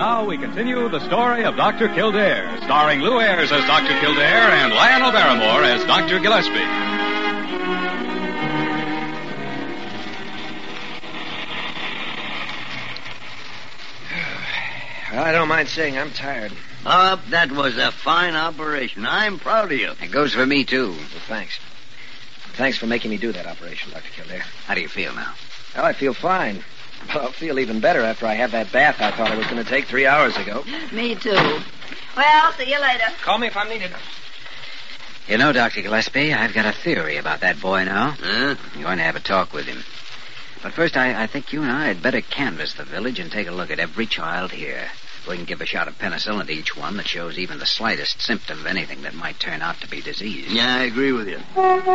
now we continue the story of Dr. Kildare, starring Lou Ayres as Dr. Kildare and Lionel Barrymore as Dr. Gillespie. Well, I don't mind saying I'm tired. Bob, that was a fine operation. I'm proud of you. It goes for me, too. Well, thanks. Thanks for making me do that operation, Dr. Kildare. How do you feel now? Well, I feel fine. But I'll feel even better after I have that bath I thought I was going to take 3 hours ago. Me too. Well, see you later. Call me if I'm needed. You know, Dr. Gillespie, I've got a theory about that boy now. Huh? I'm going to have a talk with him. But first, I think you and I had better canvass the village and take a look at every child here. We can give a shot of penicillin to each one that shows even the slightest symptom of anything that might turn out to be disease. Yeah, I agree with you.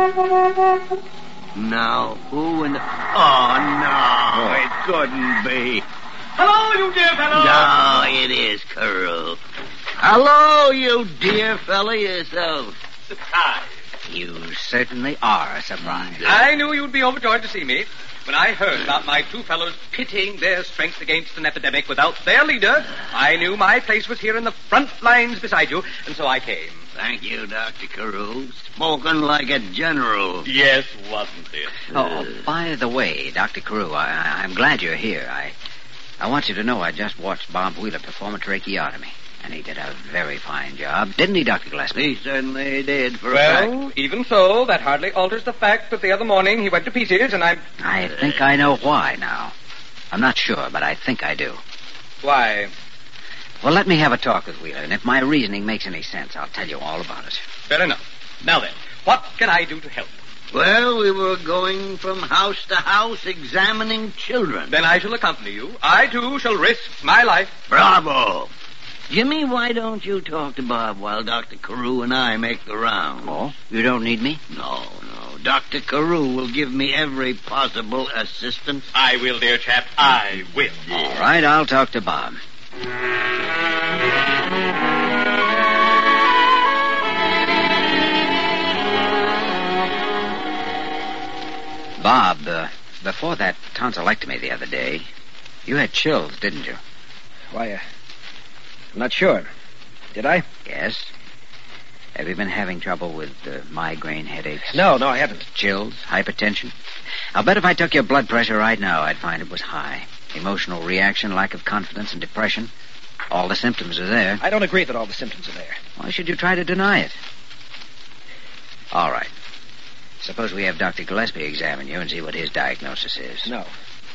Now, who in the... Oh, no, it couldn't be. Hello, you dear fellow. No, it is Carew. Hello, you dear fella yourself. Surprise. You certainly are a surprise. I knew you'd be overjoyed to see me. When I heard about my two fellows pitting their strength against an epidemic without their leader, I knew my place was here in the front lines beside you, and so I came. Thank you, Dr. Carew. Spoken like a general. Yes, wasn't it? Oh, by the way, Dr. Carew, I'm glad you're here. I want you to know I just watched Bob Wheeler perform a tracheotomy. And he did a very fine job. Didn't he, Dr. Gillespie? He certainly did, for a fact. Well, even so, that hardly alters the fact that the other morning he went to pieces and I think I know why now. I'm not sure, but I think I do. Why? Well, let me have a talk with Wheeler, and if my reasoning makes any sense, I'll tell you all about it. Fair enough. Now then, what can I do to help? Well, we were going from house to house examining children. Then I shall accompany you. I, too, shall risk my life. Bravo! Jimmy, why don't you talk to Bob while Dr. Carew and I make the round? Oh? You don't need me? No. Dr. Carew will give me every possible assistance. I will, dear chap. I will. All right, I'll talk to Bob. Bob, before that tonsillectomy the other day, you had chills, didn't you? Why, I'm not sure. Did I? Yes. Have you been having trouble with migraine headaches? No, I haven't. Chills? Hypertension? I'll bet if I took your blood pressure right now, I'd find it was high. Emotional reaction, lack of confidence, and depression. All the symptoms are there. I don't agree that all the symptoms are there. Why should you try to deny it? All right. Suppose we have Dr. Gillespie examine you and see what his diagnosis is. No,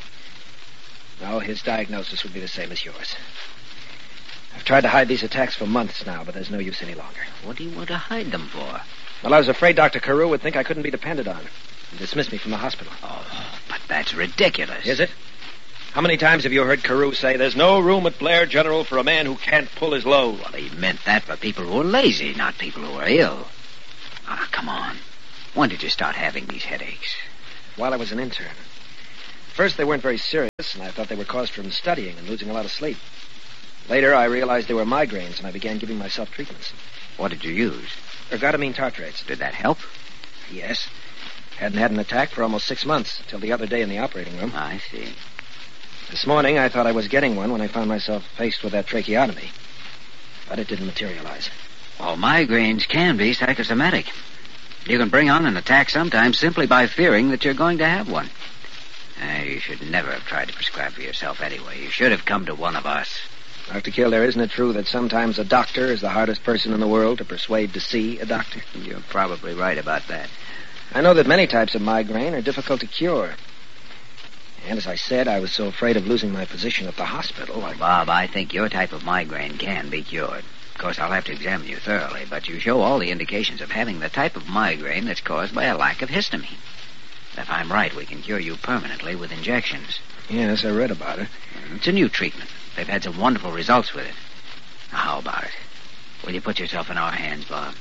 his diagnosis would be the same as yours. I've tried to hide these attacks for months now, but there's no use any longer. What do you want to hide them for? Well, I was afraid Dr. Carew would think I couldn't be depended on and dismiss me from the hospital. Oh, but that's ridiculous. Is it? How many times have you heard Carew say, there's no room at Blair General for a man who can't pull his load? Well, he meant that for people who are lazy, not people who are ill. Ah, come on. When did you start having these headaches? While I was an intern. First, they weren't very serious, and I thought they were caused from studying and losing a lot of sleep. Later, I realized they were migraines, and I began giving myself treatments. What did you use? Ergotamine tartrates. Did that help? Yes. Hadn't had an attack for almost 6 months, until the other day in the operating room. I see. This morning, I thought I was getting one when I found myself faced with that tracheotomy. But it didn't materialize. Well, migraines can be psychosomatic. You can bring on an attack sometimes simply by fearing that you're going to have one. You should never have tried to prescribe for yourself anyway. You should have come to one of us. Dr. Kildare, isn't it true that sometimes a doctor is the hardest person in the world to persuade to see a doctor? You're probably right about that. I know that many types of migraine are difficult to cure. And as I said, I was so afraid of losing my position at the hospital. Bob, I think your type of migraine can be cured. Of course, I'll have to examine you thoroughly, but you show all the indications of having the type of migraine that's caused by a lack of histamine. If I'm right, we can cure you permanently with injections. Yes, I read about it. It's a new treatment. They've had some wonderful results with it. Now, how about it? Will you put yourself in our hands, Bob?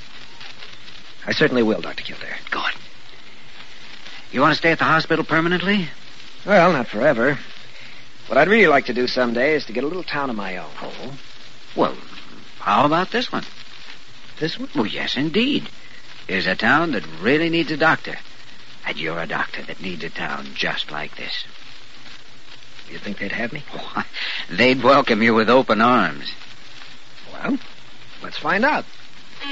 I certainly will, Dr. Kildare. Good. You want to stay at the hospital permanently? Well, not forever. What I'd really like to do someday is to get a little town of my own. Oh? Well, how about this one? This one? Oh, yes, indeed. Here's a town that really needs a doctor. And you're a doctor that needs a town just like this. You think they'd have me? Oh, they'd welcome you with open arms. Well, let's find out.